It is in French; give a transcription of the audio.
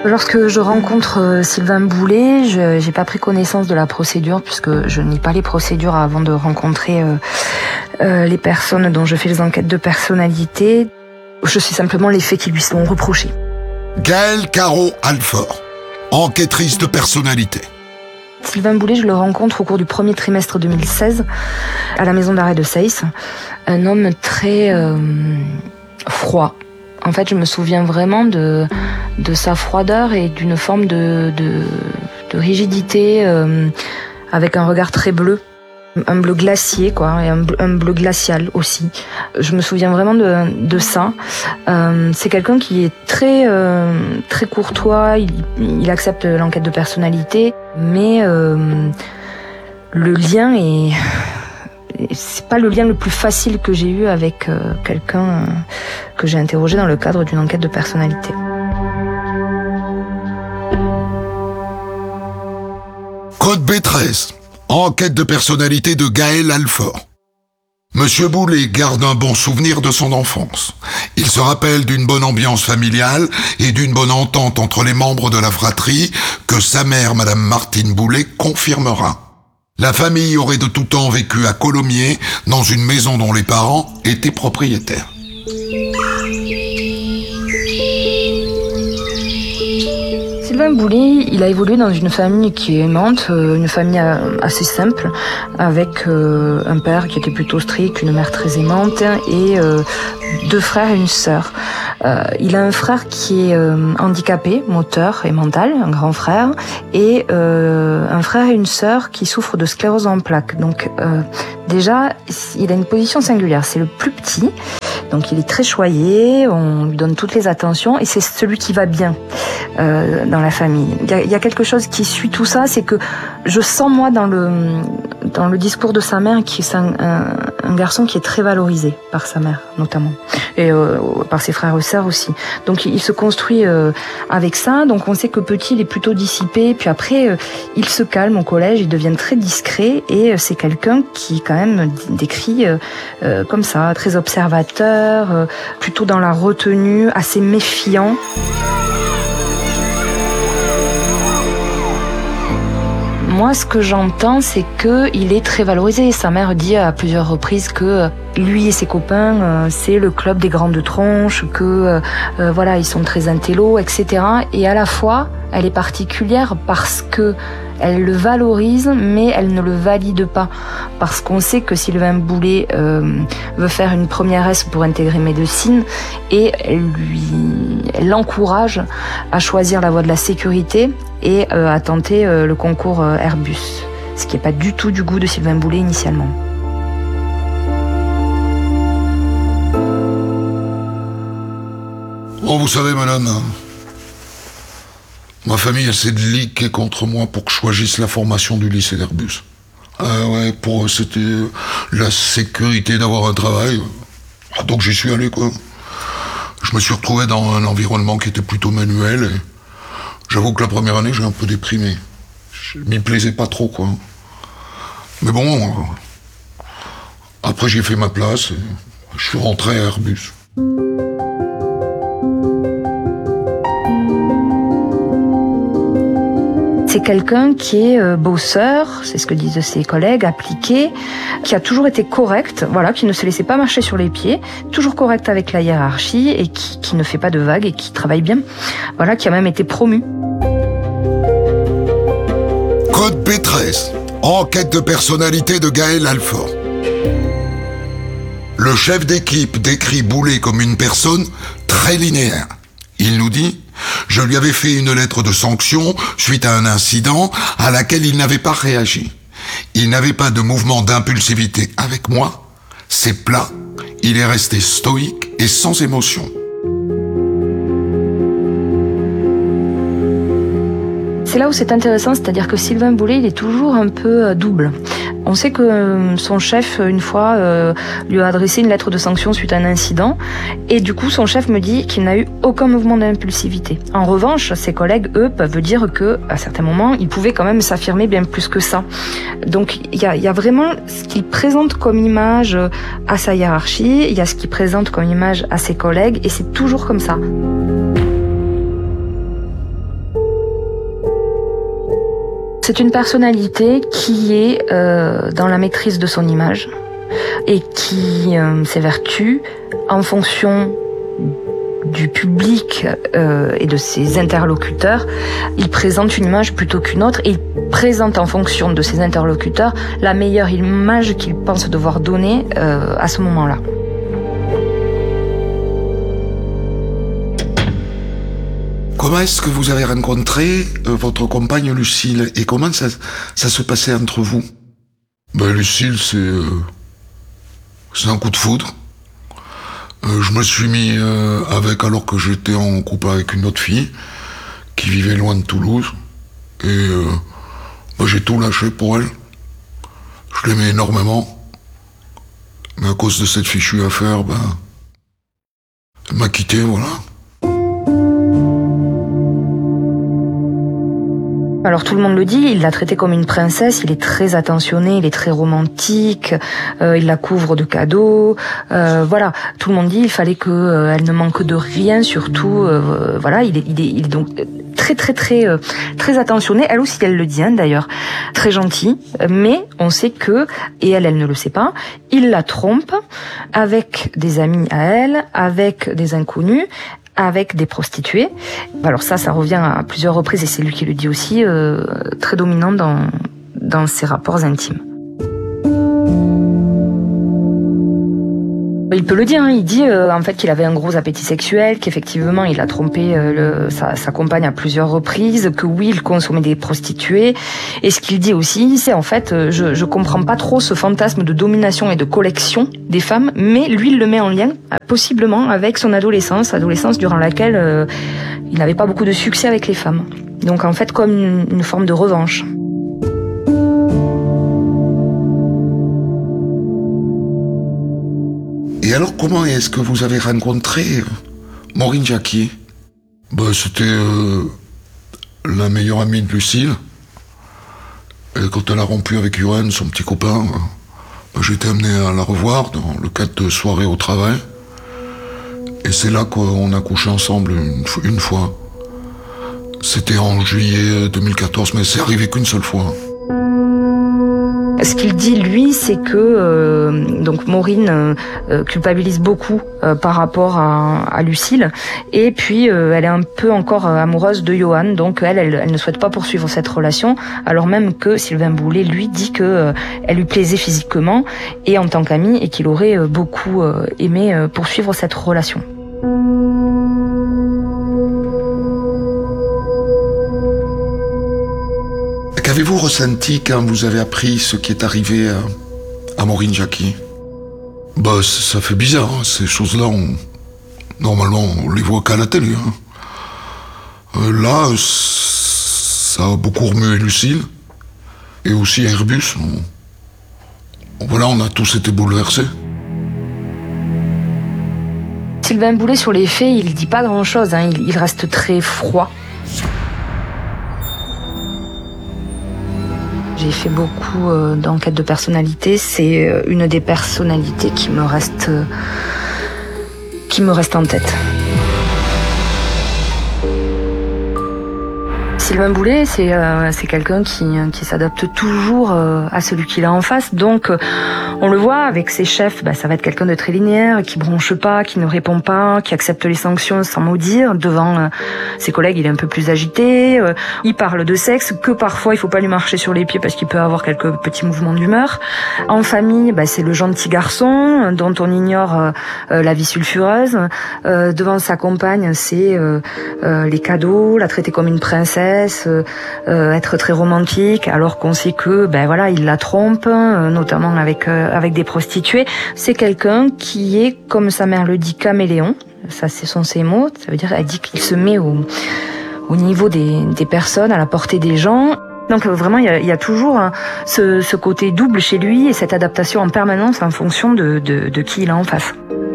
Lorsque je rencontre Sylvain Boulet, je n'ai pas pris connaissance de la procédure puisque je n'ai pas les procédures avant de rencontrer les personnes dont je fais les enquêtes de personnalité. Je sais simplement les faits qui lui sont reprochés. Gaëlle Caro-Alfort, enquêtrice de personnalité. Sylvain Boulet, je le rencontre au cours du premier trimestre 2016 à la maison d'arrêt de Seyss. Un homme très froid. En fait, je me souviens vraiment de sa froideur et d'une forme de rigidité avec un regard très bleu. Un bleu glacier, quoi, et un bleu glacial aussi. Je me souviens vraiment de ça. C'est quelqu'un qui est très courtois, il accepte l'enquête de personnalité, mais le lien c'est pas le lien le plus facile que j'ai eu avec quelqu'un que j'ai interrogé dans le cadre d'une enquête de personnalité. Code B13, enquête de personnalité de Gaëlle Alfort. Monsieur Boulet garde un bon souvenir de son enfance. Il se rappelle d'une bonne ambiance familiale et d'une bonne entente entre les membres de la fratrie que sa mère, Madame Martine Boulet, confirmera. La famille aurait de tout temps vécu à Colomiers, dans une maison dont les parents étaient propriétaires. Sylvain Boulet, il a évolué dans une famille qui est aimante, une famille assez simple, avec un père qui était plutôt strict, une mère très aimante et 2 frères et une sœur. Il a un frère qui est handicapé, moteur et mental, un grand frère, et un frère et une sœur qui souffrent de sclérose en plaques. Donc déjà, il a une position singulière, c'est le plus petit. Donc il est très choyé, on lui donne toutes les attentions et c'est celui qui va bien dans la famille. Il y a quelque chose qui suit tout ça, c'est que je sens moi dans le discours de sa mère qui est un garçon qui est très valorisé par sa mère notamment et par ses frères et sœurs aussi. Donc il se construit avec ça. Donc on sait que petit il est plutôt dissipé, puis après il se calme au collège, il devient très discret et c'est quelqu'un qui quand même décrit comme ça, très observateur, plutôt dans la retenue, assez méfiant. Moi, ce que j'entends, c'est qu'il est très valorisé. Sa mère dit à plusieurs reprises que lui et ses copains, c'est le club des grandes tronches, que voilà, ils sont très intello, etc. Et à la fois, elle est particulière parce que elle le valorise, mais elle ne le valide pas. Parce qu'on sait que Sylvain Boulet veut faire une première S pour intégrer médecine et elle l'encourage à choisir la voie de la sécurité et à tenter le concours Airbus. Ce qui n'est pas du tout du goût de Sylvain Boulet initialement. Oh, vous savez, madame, ma famille essaie de liquer contre moi pour que je choisisse la formation du lycée d'Airbus. Ouais, pour eux, c'était la sécurité d'avoir un travail. Donc j'y suis allé, quoi. Je me suis retrouvé dans un environnement qui était plutôt manuel. Et j'avoue que la première année, j'ai un peu déprimé. Je m'y plaisais pas trop, quoi. Mais bon, après j'ai fait ma place et je suis rentré à Airbus. C'est quelqu'un qui est bosseur, c'est ce que disent ses collègues, appliqué, qui a toujours été correct, voilà, qui ne se laissait pas marcher sur les pieds, toujours correct avec la hiérarchie et qui ne fait pas de vagues et qui travaille bien, voilà, qui a même été promu. Code B13, enquête de personnalité de Gaëlle Alfort. Le chef d'équipe décrit Boulet comme une personne très linéaire. Il nous dit « Je lui avais fait une lettre de sanction suite à un incident à laquelle il n'avait pas réagi. Il n'avait pas de mouvement d'impulsivité avec moi. C'est plat. Il est resté stoïque et sans émotion. » C'est là où c'est intéressant, c'est-à-dire que Sylvain Boulet, il est toujours un peu double. On sait que son chef, une fois, lui a adressé une lettre de sanction suite à un incident. Et du coup, son chef me dit qu'il n'a eu aucun mouvement d'impulsivité. En revanche, ses collègues, eux, peuvent dire que, à certains moments, il pouvait quand même s'affirmer bien plus que ça. Donc, il y a vraiment ce qu'il présente comme image à sa hiérarchie, il y a ce qu'il présente comme image à ses collègues, et c'est toujours comme ça. C'est une personnalité qui est dans la maîtrise de son image et qui s'évertue en fonction du public et de ses interlocuteurs. Il présente une image plutôt qu'une autre et il présente en fonction de ses interlocuteurs la meilleure image qu'il pense devoir donner à ce moment-là. Comment est-ce que vous avez rencontré votre compagne Lucille et comment ça se passait entre vous? Lucille, c'est un coup de foudre. Je me suis mis avec alors que j'étais en couple avec une autre fille qui vivait loin de Toulouse. Et j'ai tout lâché pour elle. Je l'aimais énormément. Mais à cause de cette fichue affaire, elle m'a quitté, voilà. Alors tout le monde le dit, il l'a traitée comme une princesse, il est très attentionné, il est très romantique, il la couvre de cadeaux, voilà. Tout le monde dit il fallait qu'elle ne manque de rien, surtout, voilà, il est donc très attentionné. Elle aussi, elle le dit d'ailleurs, très gentil, mais on sait que, et elle ne le sait pas, il la trompe avec des amis à elle, avec des inconnus, avec des prostituées. Alors ça revient à plusieurs reprises et c'est lui qui le dit aussi, très dominant dans ses rapports intimes. Il peut le dire, il dit en fait qu'il avait un gros appétit sexuel, qu'effectivement il a trompé sa compagne à plusieurs reprises, que oui il consommait des prostituées. Et ce qu'il dit aussi, c'est en fait je comprends pas trop ce fantasme de domination et de collection des femmes, mais lui il le met en lien possiblement avec son adolescence durant laquelle il n'avait pas beaucoup de succès avec les femmes. Donc en fait comme une forme de revanche. Et alors, comment est-ce que vous avez rencontré Maureen Jacquier? C'était la meilleure amie de Lucille. Et quand elle a rompu avec Johan, son petit copain, j'ai été amené à la revoir dans le cadre de soirées au travail. Et c'est là qu'on a couché ensemble une fois. C'était en juillet 2014, mais c'est arrivé qu'une seule fois. Ce qu'il dit, lui, c'est que donc Maureen culpabilise beaucoup par rapport à Lucille. Et puis, elle est un peu encore amoureuse de Johan. Donc, elle ne souhaite pas poursuivre cette relation. Alors même que Sylvain Boulet, lui, dit que elle lui plaisait physiquement et en tant qu'ami et qu'il aurait beaucoup aimé poursuivre cette relation. Qu'avez-vous ressenti quand vous avez appris ce qui est arrivé à Maureen Jacquier? Ça fait bizarre, hein. Ces choses-là, normalement, on les voit qu'à la télé. Hein. Là, ça a beaucoup remué Lucille, et aussi Airbus. Voilà, on a tous été bouleversés. Sylvain Boulet, sur les faits, il dit pas grand-chose, hein. Il reste très froid. J'ai fait beaucoup d'enquêtes de personnalité. C'est une des personnalités qui me reste en tête. Sylvain Boulet, c'est quelqu'un qui s'adapte toujours à celui qu'il a en face. Donc, on le voit avec ses chefs, ça va être quelqu'un de très linéaire, qui bronche pas, qui ne répond pas, qui accepte les sanctions sans mot dire. Devant ses collègues, il est un peu plus agité. Il parle de sexe, que parfois il faut pas lui marcher sur les pieds parce qu'il peut avoir quelques petits mouvements d'humeur. En famille, c'est le gentil garçon dont on ignore la vie sulfureuse. Devant sa compagne, c'est les cadeaux, la traiter comme une princesse. Être très romantique alors qu'on sait que il la trompe, notamment avec des prostituées. C'est quelqu'un qui est, comme sa mère le dit, caméléon. Ça, ce sont ses mots. Ça veut dire, elle dit qu'il se met au niveau des personnes, à la portée des gens. Donc vraiment, il y a toujours ce côté double chez lui et cette adaptation en permanence en fonction de qui il a en face.